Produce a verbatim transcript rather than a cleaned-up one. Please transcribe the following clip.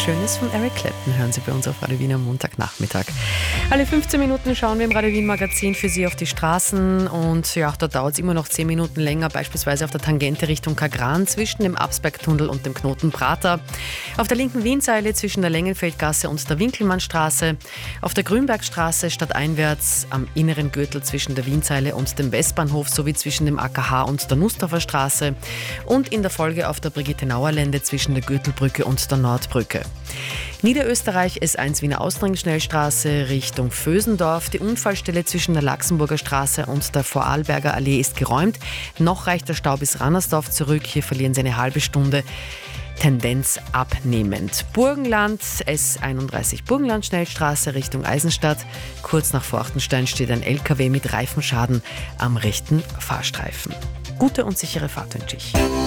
Schönes von Eric Clapton hören Sie bei uns auf Radio Wien am Montagnachmittag. Alle fünfzehn Minuten schauen wir im Radio Wien Magazin für Sie auf die Straßen und ja, da dauert es immer noch zehn Minuten länger, beispielsweise auf der Tangente Richtung Kagran zwischen dem Absbergtunnel und dem Knoten Prater, auf der linken Wienseile zwischen der Längenfeldgasse und der Winkelmannstraße, auf der Grünbergstraße stadteinwärts am inneren Gürtel zwischen der Wienseile und dem Westbahnhof sowie zwischen dem A K H und der Nussdorfer Straße und in der Folge auf der Brigitte-Nauer-Lände zwischen der Gürtelbrücke und der Nordbrücke. Niederösterreich S eins Wiener Ausdringschnellstraße Richtung Vösendorf. Die Unfallstelle zwischen der Laxenburger Straße und der Vorarlberger Allee ist geräumt. Noch reicht der Stau bis Rannersdorf zurück. Hier verlieren Sie eine halbe Stunde. Tendenz abnehmend. Burgenland, S einunddreißig Burgenland Schnellstraße Richtung Eisenstadt. Kurz nach Forchtenstein steht ein L K W mit Reifenschaden am rechten Fahrstreifen. Gute und sichere Fahrt wünsche ich.